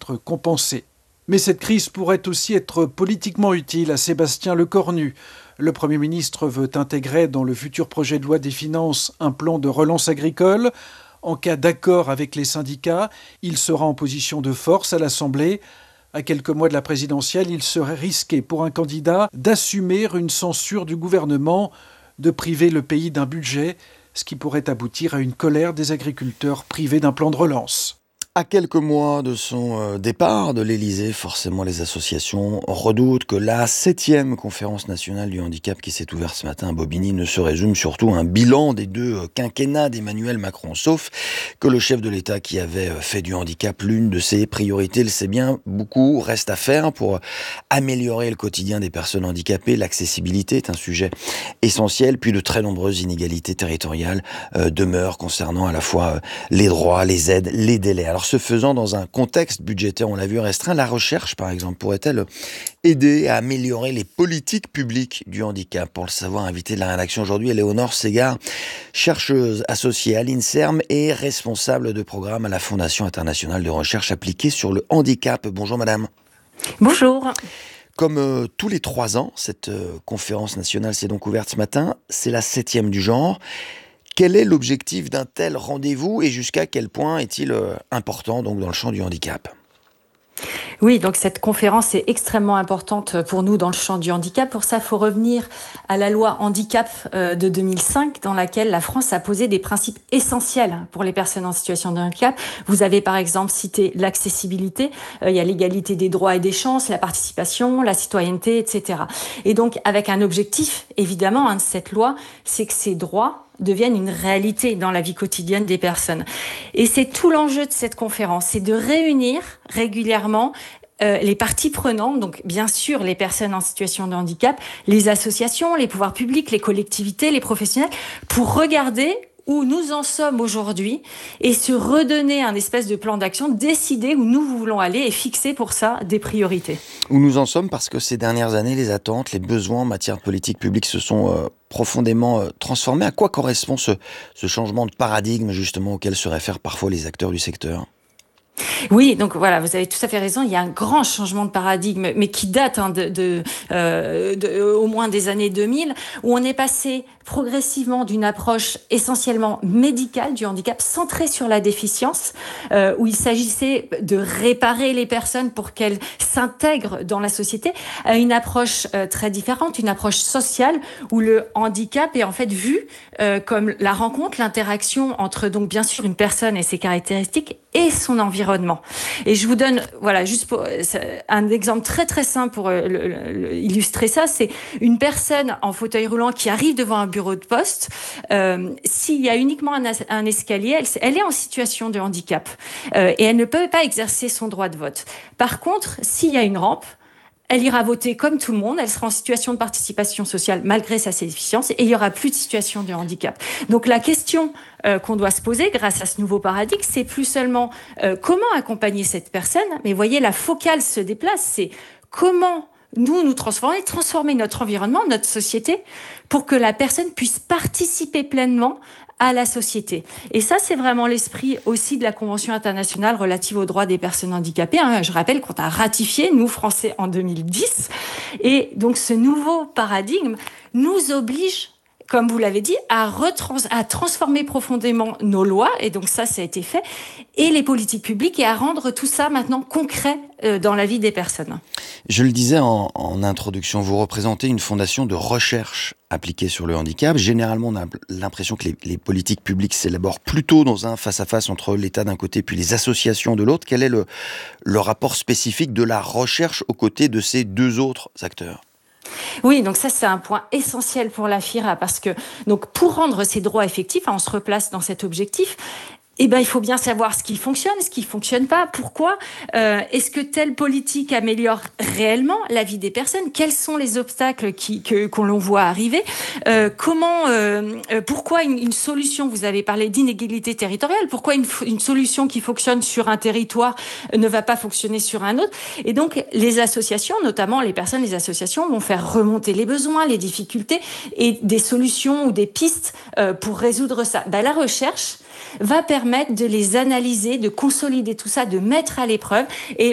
être compensés. Mais cette crise pourrait aussi être politiquement utile à Sébastien Lecornu. Le Premier ministre veut intégrer dans le futur projet de loi des finances un plan de relance agricole. En cas d'accord avec les syndicats, il sera en position de force à l'Assemblée. À quelques mois de la présidentielle, il serait risqué pour un candidat d'assumer une censure du gouvernement, de priver le pays d'un budget, ce qui pourrait aboutir à une colère des agriculteurs privés d'un plan de relance. À quelques mois de son départ de l'Élysée, forcément les associations redoutent que la 7e conférence nationale du handicap qui s'est ouverte ce matin à Bobigny ne se résume surtout à un bilan des 2 quinquennats d'Emmanuel Macron. Sauf que le chef de l'État qui avait fait du handicap l'une de ses priorités le sait bien, beaucoup reste à faire pour améliorer le quotidien des personnes handicapées. L'accessibilité est un sujet essentiel, puis de très nombreuses inégalités territoriales demeurent concernant à la fois les droits, les aides, les délais. Alors ce faisant, dans un contexte budgétaire, on l'a vu, restreint, la recherche, par exemple, pourrait-elle aider à améliorer les politiques publiques du handicap? Pour le savoir, invité de la rédaction aujourd'hui, Éléonore Ségard, chercheuse associée à l'INSERM et responsable de programme à la Fondation internationale de recherche appliquée sur le handicap. Bonjour madame. Bonjour. Comme tous les 3 ans, cette conférence nationale s'est donc ouverte ce matin. C'est la 7e du genre. Quel est l'objectif d'un tel rendez-vous et jusqu'à quel point est-il important donc dans le champ du handicap ? Oui, donc cette conférence est extrêmement importante pour nous dans le champ du handicap. Pour ça, il faut revenir à la loi handicap de 2005, dans laquelle la France a posé des principes essentiels pour les personnes en situation de handicap. Vous avez par exemple cité l'accessibilité, il y a l'égalité des droits et des chances, la participation, la citoyenneté, etc. Et donc avec un objectif, évidemment, de cette loi, c'est que ces droits deviennent une réalité dans la vie quotidienne des personnes. Et c'est tout l'enjeu de cette conférence, c'est de réunir régulièrement les parties prenantes, donc bien sûr les personnes en situation de handicap, les associations, les pouvoirs publics, les collectivités, les professionnels, pour regarder où nous en sommes aujourd'hui et se redonner un espèce de plan d'action, décider où nous voulons aller et fixer pour ça des priorités. Où nous en sommes parce que ces dernières années, les attentes, les besoins en matière de politique publique se sont profondément transformés. À quoi correspond ce changement de paradigme justement auquel se réfèrent parfois les acteurs du secteur ? Oui, donc voilà, vous avez tout à fait raison. Il y a un grand changement de paradigme, mais qui date au moins des années 2000, où on est passé progressivement d'une approche essentiellement médicale du handicap, centrée sur la déficience, où il s'agissait de réparer les personnes pour qu'elles s'intègrent dans la société, à une approche très différente, une approche sociale, où le handicap est en fait vu comme la rencontre, l'interaction entre donc bien sûr une personne et ses caractéristiques et son environnement. Et je vous donne, voilà, juste un exemple très très simple pour illustrer ça. C'est une personne en fauteuil roulant qui arrive devant un bureau de poste. S'il y a uniquement un escalier, elle est en situation de handicap et elle ne peut pas exercer son droit de vote. Par contre, s'il y a une rampe, elle ira voter comme tout le monde, elle sera en situation de participation sociale malgré sa déficience et il n'y aura plus de situation de handicap. Donc la question qu'on doit se poser grâce à ce nouveau paradigme, c'est plus seulement comment accompagner cette personne, mais voyez, la focale se déplace, c'est comment nous transformer notre environnement, notre société, pour que la personne puisse participer pleinement à la société. Et ça, c'est vraiment l'esprit aussi de la Convention internationale relative aux droits des personnes handicapées. Je rappelle qu'on a ratifié, nous, Français, en 2010. Et donc, ce nouveau paradigme nous oblige, comme vous l'avez dit, à transformer profondément nos lois, et donc ça a été fait, et les politiques publiques, et à rendre tout ça maintenant concret dans la vie des personnes. Je le disais en introduction, vous représentez une fondation de recherche appliquée sur le handicap. Généralement, on a l'impression que les politiques publiques s'élaborent plutôt dans un face-à-face entre l'État d'un côté puis les associations de l'autre. Quel est le rapport spécifique de la recherche aux côtés de ces 2 autres acteurs ? Oui, donc ça, c'est un point essentiel pour la FIRA parce que, donc, pour rendre ces droits effectifs, on se replace dans cet objectif. Eh ben, il faut bien savoir ce qui fonctionne pas. Pourquoi est-ce que telle politique améliore réellement la vie des personnes ? Quels sont les obstacles qu'on l'on voit arriver ? Pourquoi une solution ? Vous avez parlé d'inégalité territoriale. Pourquoi une solution qui fonctionne sur un territoire ne va pas fonctionner sur un autre ? Et donc, les associations, notamment les associations, vont faire remonter les besoins, les difficultés et des solutions ou des pistes pour résoudre ça. La recherche va permettre de les analyser, de consolider tout ça, de mettre à l'épreuve et